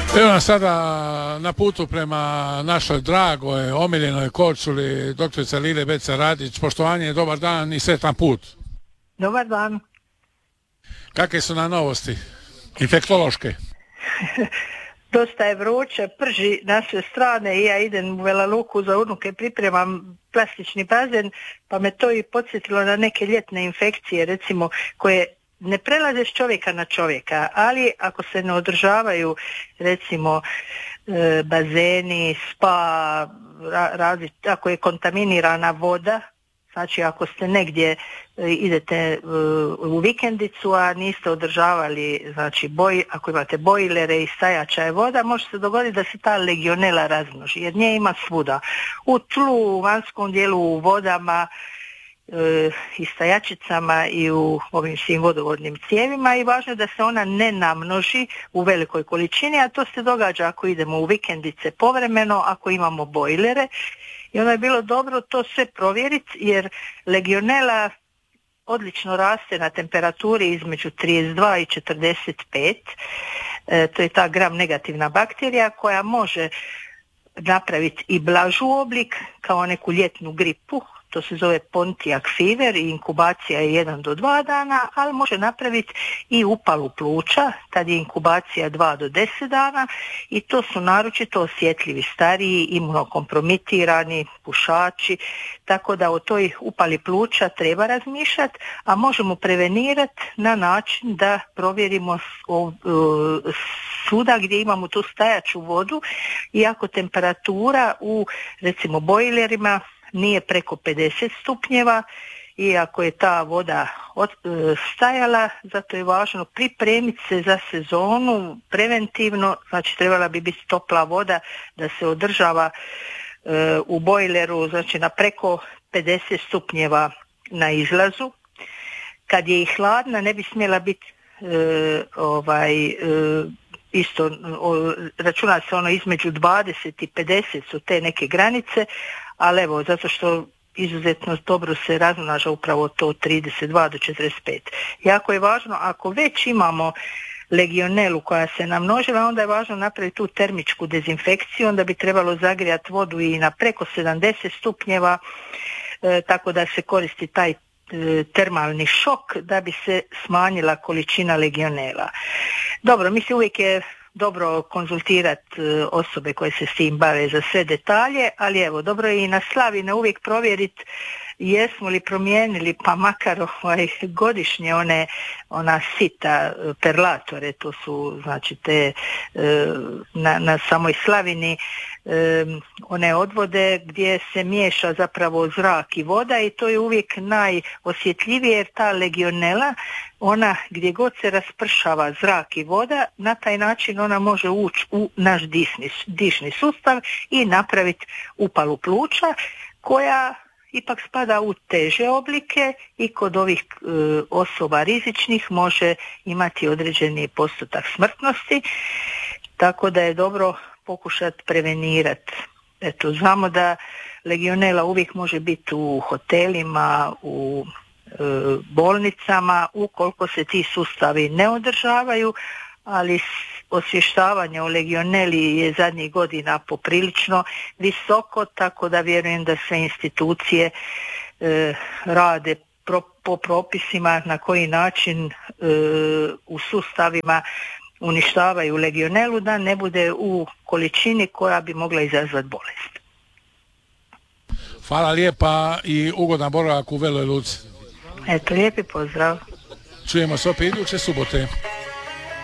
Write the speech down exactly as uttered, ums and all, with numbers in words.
Evo nas sada na putu prema našoj dragoj, omiljenoj Korčuli, doktorica Lile Beca Radić. Poštovanje, dobar dan i sretan put. Dobar dan. Kakve su nam novosti? Infektološke? Dosta je vruće, prži na sve strane i ja idem u Vela Luku za unuke, pripremam plastični bazen, pa me to i podsjetilo na neke ljetne infekcije, recimo, koje ne prelaze s čovjeka na čovjeka, ali ako se ne održavaju, recimo, e, bazeni, spa, razli, ako je kontaminirana voda, znači ako ste negdje, idete u vikendicu, a niste održavali, znači boj, ako imate bojlere i stajača je voda, može se dogoditi da se ta legionela razmnoži, jer nje ima svuda. U tlu, u vanjskom dijelu, u vodama, i stajačicama i u ovim svim vodovodnim cijevima, i važno je da se ona ne namnoži u velikoj količini, a to se događa ako idemo u vikendice povremeno, ako imamo bojlere. I onda je bilo dobro to sve provjeriti, jer legionela odlično raste na temperaturi između trideset dva i četrdeset pet. E, to je ta gram negativna bakterija koja može napraviti i blažu oblik kao neku ljetnu gripu. To se zove Pontiac fever i inkubacija je jedan do dva dana, ali može napraviti i upalu pluća, tad je inkubacija dva do deset dana, i to su naročito osjetljivi stariji, imunokompromitirani, pušači, tako da o toj upali pluća treba razmišljati, a možemo prevenirati na način da provjerimo svuda gdje imamo tu stajaču vodu, i ako temperatura u, recimo, bojlerima nije preko pedeset stupnjeva, i ako je ta voda od, e, stajala, zato je važno pripremiti se za sezonu preventivno, znači trebala bi biti topla voda da se održava e, u bojleru, znači na preko pedeset stupnjeva na izlazu. Kad je i hladna, ne bi smjela biti e, ovaj e, isto, o, računa se ono između dvadeset i pedeset su te neke granice, ali evo, zato što izuzetno dobro se razmnaža upravo to trideset dva do četrdeset pet. Jako je važno, ako već imamo legionelu koja se namnožila, onda je važno napraviti tu termičku dezinfekciju, onda bi trebalo zagrijati vodu i na preko sedamdeset stupnjeva, e, tako da se koristi taj e, termalni šok da bi se smanjila količina legionela. Dobro, mislim uvijek je dobro konzultirati osobe koje se s tim bave za sve detalje, ali evo, dobro je i na Slavine uvijek provjeriti jesmo li promijenili, pa makar ovaj, godišnje one, ona sita perlatore, to su znači te na, na samoj Slavini one odvode gdje se miješa zapravo zrak i voda, i to je uvijek najosjetljivije, jer ta legionela, ona gdje god se raspršava zrak i voda, na taj način ona može ući u naš disni, dišni sustav i napraviti upalu pluća, koja ipak spada u teže oblike i kod ovih e, osoba rizičnih može imati određeni postotak smrtnosti, tako da je dobro pokušati prevenirati. Eto, znamo da legionela uvijek može biti u hotelima, u e, bolnicama, ukoliko se ti sustavi ne održavaju, ali osvještavanje o legioneli je zadnjih godina poprilično visoko, tako da vjerujem da sve institucije e, rade pro, po propisima na koji način e, u sustavima uništavaju legionelu, da ne bude u količini koja bi mogla izazvati bolest. Hvala lijepa i ugodan boravak u Veloj Luci. Eto, lijepi pozdrav. Čujemo se opet iduće subote.